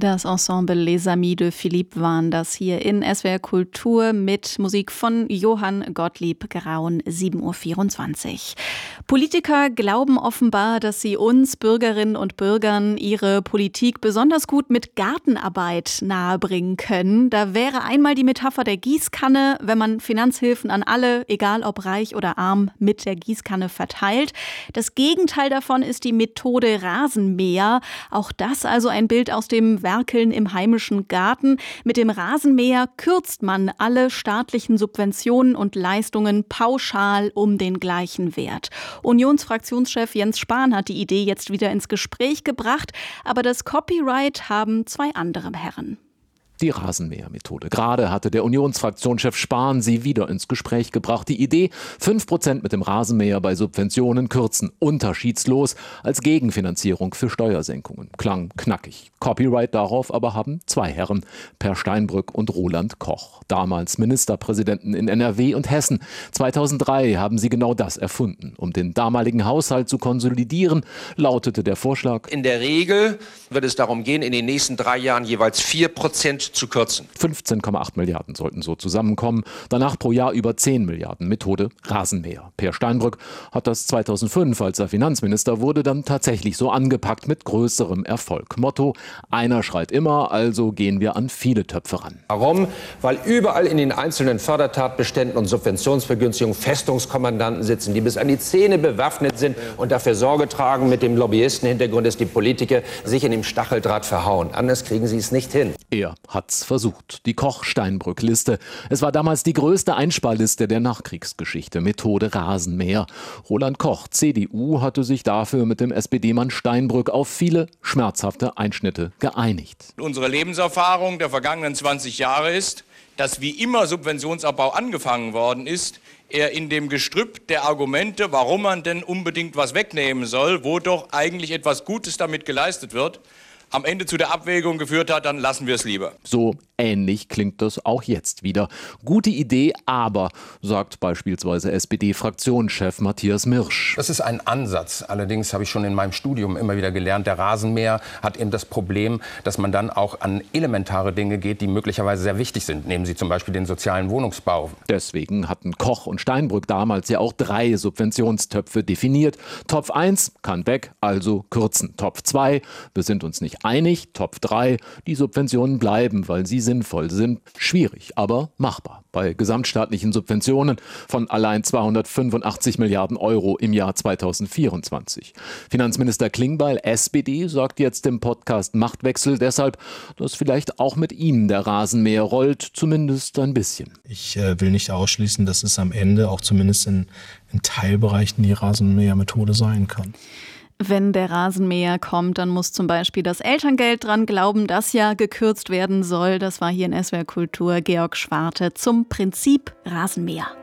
Das Ensemble Les Amis de Philippe waren das hier in SWR Kultur mit Musik von Johann Gottlieb Graun, 7.24 Uhr. Politiker glauben offenbar, dass sie uns Bürgerinnen und Bürgern ihre Politik besonders gut mit Gartenarbeit nahebringen können. Da wäre einmal die Metapher der Gießkanne, wenn man Finanzhilfen an alle, egal ob reich oder arm, mit der Gießkanne verteilt. Das Gegenteil davon ist die Methode Rasenmäher. Auch das also ein Bild aus dem Werkeln im heimischen Garten. Mit dem Rasenmäher kürzt man alle staatlichen Subventionen und Leistungen pauschal um den gleichen Wert. Unionsfraktionschef Jens Spahn hat die Idee jetzt wieder ins Gespräch gebracht, aber das Copyright haben zwei andere Herren. Die Rasenmähermethode. Gerade hatte der Unionsfraktionschef Spahn sie wieder ins Gespräch gebracht. Die Idee, 5% mit dem Rasenmäher bei Subventionen kürzen, unterschiedslos, als Gegenfinanzierung für Steuersenkungen. Klang knackig. Copyright darauf aber haben zwei Herren, Per Steinbrück und Roland Koch. Damals Ministerpräsidenten in NRW und Hessen. 2003 haben sie genau das erfunden. Um den damaligen Haushalt zu konsolidieren, lautete der Vorschlag: In der Regel wird es darum gehen, in den nächsten 3 Jahren jeweils 4% zu kürzen. 15,8 Milliarden sollten so zusammenkommen. Danach pro Jahr über 10 Milliarden. Methode Rasenmäher. Per Steinbrück hat das 2005, als er Finanzminister wurde, dann tatsächlich so angepackt mit größerem Erfolg. Motto: Einer schreit immer, also gehen wir an viele Töpfe ran. Warum? Weil überall in den einzelnen Fördertatbeständen und Subventionsvergünstigungen Festungskommandanten sitzen, die bis an die Zähne bewaffnet sind und dafür Sorge tragen mit dem Lobbyistenhintergrund, dass die Politiker sich in dem Stacheldraht verhauen. Anders kriegen sie es nicht hin. Er hat's versucht. Die Koch-Steinbrück-Liste. Es war damals die größte Einsparliste der Nachkriegsgeschichte. Methode Rasenmäher. Roland Koch, CDU, hatte sich dafür mit dem SPD-Mann Steinbrück auf viele schmerzhafte Einschnitte geeinigt. Unsere Lebenserfahrung der vergangenen 20 Jahre ist, dass wie immer Subventionsabbau angefangen worden ist, er in dem Gestrüpp der Argumente, warum man denn unbedingt was wegnehmen soll, wo doch eigentlich etwas Gutes damit geleistet wird, am Ende zu der Abwägung geführt hat, dann lassen wir es lieber. So ähnlich klingt das auch jetzt wieder. Gute Idee, aber, sagt beispielsweise SPD-Fraktionschef Matthias Mirsch. Das ist ein Ansatz. Allerdings habe ich schon in meinem Studium immer wieder gelernt, der Rasenmäher hat eben das Problem, dass man dann auch an elementare Dinge geht, die möglicherweise sehr wichtig sind. Nehmen Sie zum Beispiel den sozialen Wohnungsbau. Deswegen hatten Koch und Steinbrück damals ja auch 3 Subventionstöpfe definiert. Topf 1 kann weg, also kürzen. Topf 2, wir sind uns nicht einig. Topf 3, die Subventionen bleiben, weil sie sinnvoll sind. Schwierig, aber machbar. Bei gesamtstaatlichen Subventionen von allein 285 Milliarden Euro im Jahr 2024. Finanzminister Klingbeil, SPD, sagt jetzt im Podcast Machtwechsel deshalb, dass vielleicht auch mit ihm der Rasenmäher rollt, zumindest ein bisschen. Ich will nicht ausschließen, dass es am Ende auch zumindest in Teilbereichen die Rasenmähermethode sein kann. Wenn der Rasenmäher kommt, dann muss zum Beispiel das Elterngeld dran glauben, das ja gekürzt werden soll. Das war hier in SWR Kultur Georg Schwarte zum Prinzip Rasenmäher.